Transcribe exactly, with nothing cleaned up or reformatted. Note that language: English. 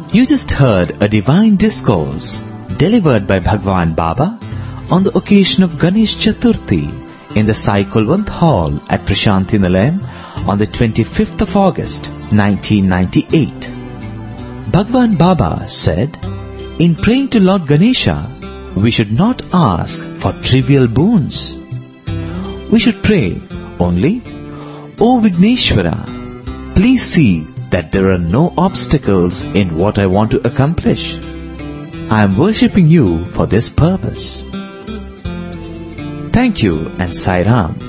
You just heard a divine discourse delivered by Bhagwan Baba on the occasion of Ganesh Chaturthi in the Sai Kulwant Hall at Prashanthi Nilayam on the twenty-fifth of August nineteen ninety-eight. Bhagwan Baba said, in praying to Lord Ganesha, we should not ask for trivial boons. We should pray only, O Vigneshwara, please see that there are no obstacles in what I want to accomplish. I am worshipping you for this purpose. Thank you and Sai Ram.